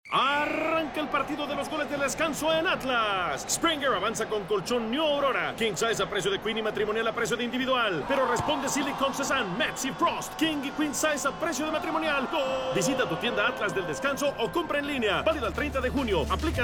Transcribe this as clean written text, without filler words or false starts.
Arranca el partido de los goles del descanso en Atlas. Springer avanza con colchón New Aurora. King size a precio de queen y matrimonial a precio de individual. Pero responde Silicon Cezanne, Max y Frost. King y queen size a precio de matrimonial. ¡Gol! Visita tu tienda Atlas del descanso o compra en línea. Válido al 30 de junio. Aplica